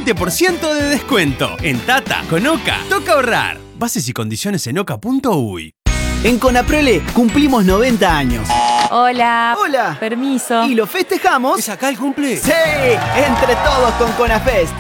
20% de descuento. En Tata, con Oca, toca ahorrar. Bases y condiciones en oca.uy. En Conaprole cumplimos 90 años. Hola. Hola. Permiso. ¿Y lo festejamos? ¿Es acá el cumple? ¡Sí! Entre todos con Conafest.